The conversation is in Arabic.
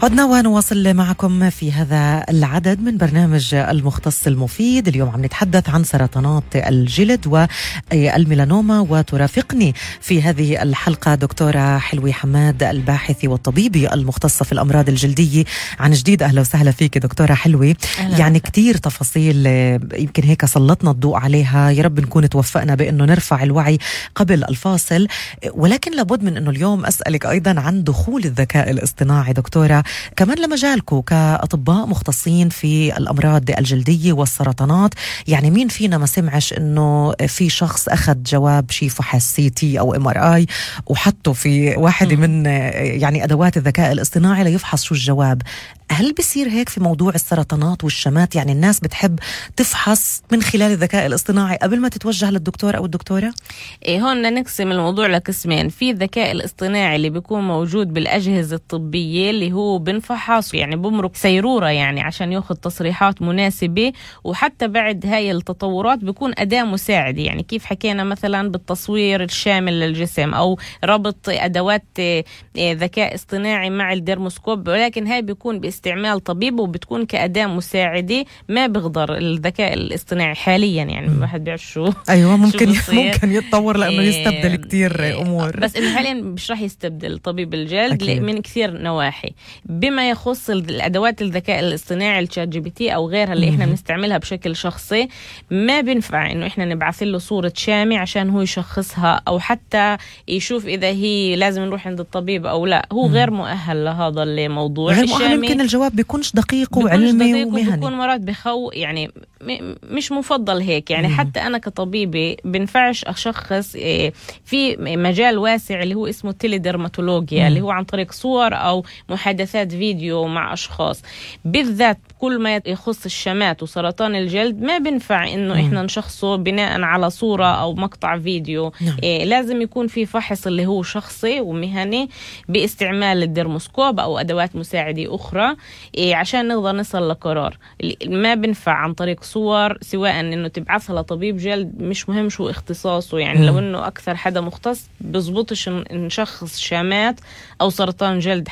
عدنا ونواصل معكم في هذا العدد من برنامج المختص المفيد. اليوم عم نتحدث عن سرطانات الجلد والميلانوما، وترافقني في هذه الحلقة دكتورة حلوي حماد، الباحثة والطبيبة المختصة في الأمراض الجلدية. عن جديد أهلا وسهلا فيك دكتورة حلوي. يعني كتير تفاصيل يمكن هيك سلطنا الضوء عليها، يا رب نكون توفقنا بأنه نرفع الوعي قبل الفاصل. ولكن لابد من أنه اليوم أسألك أيضا عن دخول الذكاء الاصطناعي دكتورة كمان لمجالكم كأطباء مختصين في الأمراض الجلدية والسرطانات. يعني مين فينا ما سمعش إنه في شخص أخذ جواب شي فحص CT أو MRI وحطه في واحدة من يعني أدوات الذكاء الاصطناعي ليفحص شو الجواب؟ هل بيصير هيك في موضوع السرطانات والشمات؟ يعني الناس بتحب تفحص من خلال الذكاء الاصطناعي قبل ما تتوجه للدكتور أو الدكتورة؟ هون نقسم الموضوع لقسمين. في الذكاء الاصطناعي اللي بيكون موجود بالأجهزة الطبية اللي هو بنفحص، يعني بمرق سيرورة يعني عشان ياخد تصريحات مناسبة، وحتى بعد هاي التطورات بيكون أداة مساعدة. يعني كيف حكينا مثلا بالتصوير الشامل للجسم أو ربط أدوات ذكاء اصطناعي مع الديرموسكوب، ولكن هاي بيكون باستعمال طبيب وبتكون كأداة مساعدة. ما بيقدر الذكاء الاصطناعي حاليا، يعني ما حد بيعرف شو أيوة ممكن يتطور لأنه يستبدل كتير أمور، بس إنه حاليا مش راح يستبدل طبيب الجلد من كثير نواحي. بما يخص الأدوات الذكاء الاصطناعي الChatGPT أو غيرها اللي إحنا بنستعملها بشكل شخصي، ما بينفع إنه إحنا نبعث له صورة شامة عشان هو يشخصها أو حتى يشوف إذا هي لازم نروح عند الطبيب أو لا. هو غير مؤهل لهذا الموضوع. غير مؤهل، يمكن الجواب بيكونش دقيق وعلمي ومهني، بيكون مرات يعني مش مفضل هيك. يعني حتى أنا كطبيبة بنفعش أشخص في مجال واسع اللي هو اسمه التليدرماتولوجيا، اللي هو عن طريق صور أو محادثات فيديو مع أشخاص. بالذات كل ما يخص الشمات وسرطان الجلد ما بنفع إنه إحنا نشخصه بناء على صورة أو مقطع فيديو. لازم يكون في فحص اللي هو شخصي ومهني باستعمال الديرموسكوب أو أدوات مساعدة أخرى عشان نقدر نصل لقرار. ما بنفع عن طريق صور، سواء إنه تبعثها لطبيب جلد مش مهم شو اختصاصه. يعني لو إنه أكثر حدا مختص بزبطش نشخص شامات أو سرطان جلد